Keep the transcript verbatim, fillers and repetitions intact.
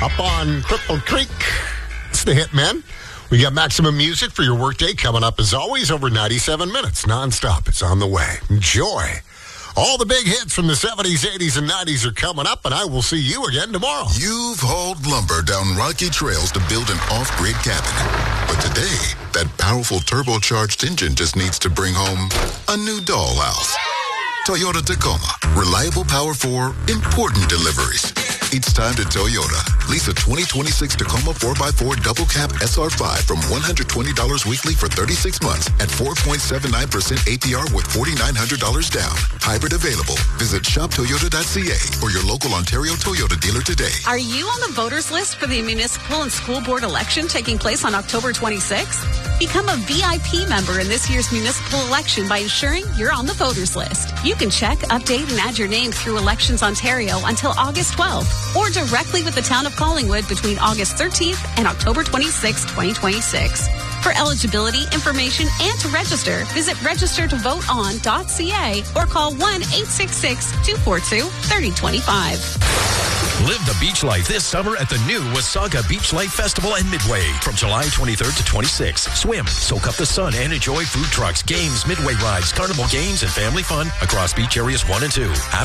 up on Cripple Creek. It's the Hitmen. We got Maximum Music for your workday coming up, as always, over ninety-seven minutes nonstop. It's on the way. Enjoy. All the big hits from the seventies, eighties, and nineties are coming up, and I will see you again tomorrow. You've hauled lumber down rocky trails to build an off-grid cabin. But today, that powerful turbocharged engine just needs to bring home a new dollhouse. Toyota Tacoma. Reliable power for important deliveries. It's time to Toyota. Lease a twenty twenty-six Tacoma four by four double cab S R five from one hundred twenty dollars weekly for thirty-six months at four point seven nine percent A P R with four thousand nine hundred dollars down. Hybrid available. Visit shop toyota dot c a or your local Ontario Toyota dealer today. Are you on the voters list for the municipal and school board election taking place on October twenty-sixth? Become a V I P member in this year's municipal election by ensuring you're on the voters list. You can check, update, and add your name through Elections Ontario until August twelfth, or directly with the town of Collingwood between August thirteenth and October twenty-sixth, twenty twenty-six. For eligibility, information, and to register, visit register to vote on dot c a or call one eight six six, two four two, three oh two five. Live the beach life this summer at the new Wasaga Beach Life Festival and Midway from July twenty-third to twenty-sixth. Swim, soak up the sun, and enjoy food trucks, games, midway rides, carnival games, and family fun across beach areas one and two.